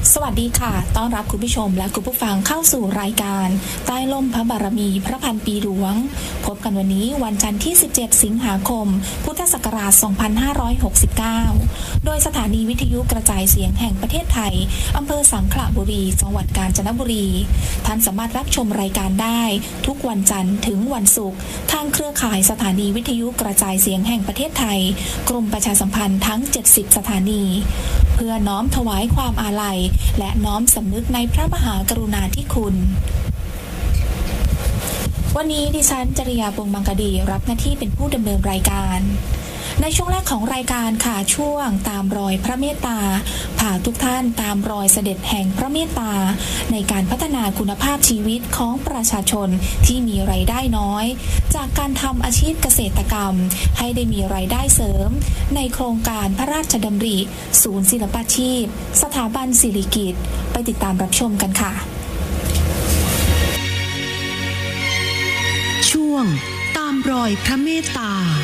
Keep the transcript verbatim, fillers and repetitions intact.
สวัสดีค่ะต้อนรับคุณผู้ชมและคุณผู้ฟังเข้าสู่รายการใต้ร่มพระบารมีพระพันปีหลวงพบกันวันนี้วันจันทร์ที่สิบเจ็ดสิงหาคมพุทธศักราชสองพันห้าร้อยหกสิบเก้าโดยสถานีวิทยุกระจายเสียงแห่งประเทศไทยอำเภอสังขละบุรีจังหวัดกาญจนบุรีท่านสามารถรับชมรายการได้ทุกวันจันทร์ถึงวันศุกร์ทางเครือข่ายสถานีวิทยุกระจายเสียงแห่งประเทศไทยกรมประชาสัมพันธ์ทั้งเจ็ดสิบสถานีเพื่อน้อมถวายความอาลัยและน้อมสำนึกในพระมหากรุณาธิคุณวันนี้ดิฉันจริยาพงษ์มังคดีรับหน้าที่เป็นผู้ดำเนินรายการในช่วงแรกของรายการค่ะช่วงตามรอยพระเมตตาพาทุกท่านตามรอยเสด็จแห่งพระเมตตาในการพัฒนาคุณภาพชีวิตของประชาชนที่มีรายได้น้อยจากการทำอาชีพเกษตรกรรมให้ได้มีรายได้เสริมในโครงการพระราชดำริศูนย์ศิลปาชีพสถาบันศิริกิติ์ไปติดตามรับชมกันค่ะช่วงตามรอยพระเมตตา